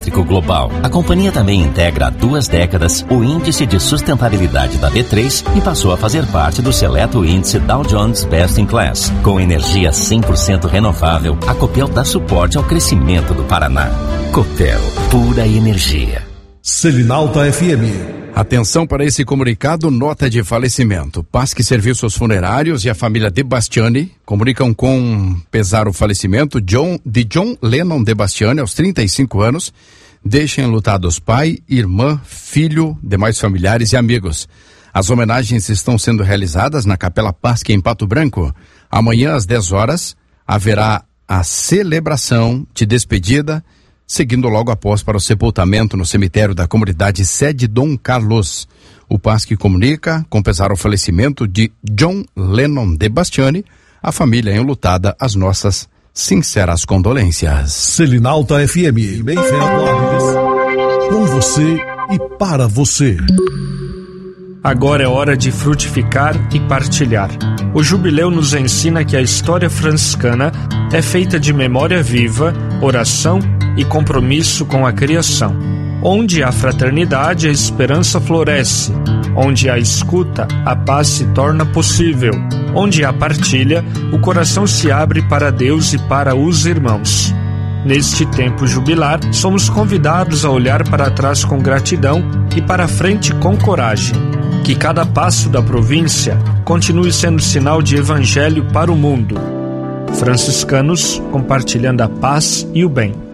elétrico global. A companhia também integra há 2 décadas o índice de sustentabilidade da B3 e passou a fazer parte do seleto índice Dow Jones Best in Class. Com energia 100% renovável, a Copel dá suporte ao crescimento do Paraná. Copel, pura energia. Selinalta FM. Atenção para esse comunicado, nota de falecimento. PASC Serviços Funerários e a família De Bastiani comunicam com pesar o falecimento de John Lennon De Bastiani, aos 35 anos. Deixem enlutados pai, irmã, filho, demais familiares e amigos. As homenagens estão sendo realizadas na Capela PASC em Pato Branco. Amanhã às 10 horas haverá a celebração de despedida, seguindo logo após para o sepultamento no cemitério da comunidade Sede Dom Carlos. O PASC comunica, com pesar ao falecimento de John Lennon De Bastiani, a família enlutada, as nossas sinceras condolências. Selinalta FM, bem com você e para você. Agora é hora de frutificar e partilhar. O jubileu nos ensina que a história franciscana é feita de memória viva, oração e compromisso com a criação. Onde há fraternidade, a esperança floresce. Onde há escuta, a paz se torna possível. Onde há partilha, o coração se abre para Deus e para os irmãos. Neste tempo jubilar, somos convidados a olhar para trás com gratidão e para frente com coragem. Que cada passo da província continue sendo sinal de evangelho para o mundo. Franciscanos compartilhando a paz e o bem.